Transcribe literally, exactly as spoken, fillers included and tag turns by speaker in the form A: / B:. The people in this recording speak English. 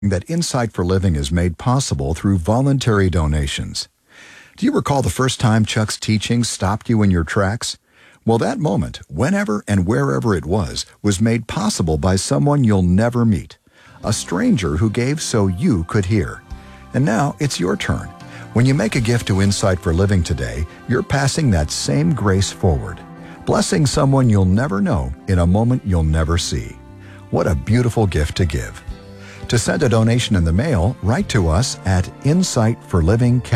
A: that Insight for Living is made possible through voluntary donations. Do you recall the first time Chuck's teaching stopped you in your tracks? Well, that moment, whenever and wherever it was, was made possible by someone you'll never meet, a stranger who gave so you could hear. And now it's your turn. When you make a gift to Insight for Living today, you're passing that same grace forward, blessing someone you'll never know in a moment you'll never see. What a beautiful gift to give. To send a donation in the mail, write to us at Insight for Living